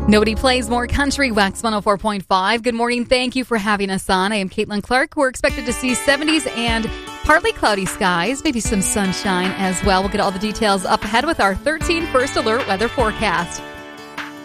Nobody plays more country. Wax 104.5. Good morning. Thank you for having us on. I am Caitlin Clark. We're expected to see 70s and partly cloudy skies, maybe some sunshine as well. We'll get all the details up ahead with our 13 First Alert weather forecast.